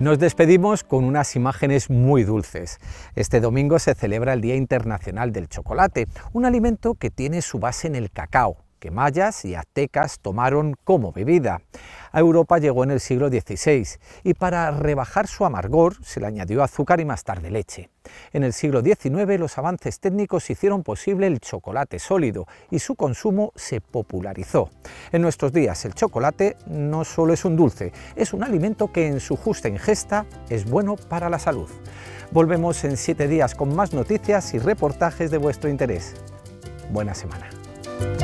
Nos despedimos con unas imágenes muy dulces. Este domingo se celebra el Día Internacional del Chocolate, un alimento que tiene su base en el cacao, que mayas y aztecas tomaron como bebida. A Europa llegó en el siglo XVI y para rebajar su amargor se le añadió azúcar y más tarde leche. En el siglo XIX los avances técnicos hicieron posible el chocolate sólido y su consumo se popularizó. En nuestros días el chocolate no solo es un dulce, es un alimento que en su justa ingesta es bueno para la salud. Volvemos en 7 días con más noticias y reportajes de vuestro interés. Buena semana.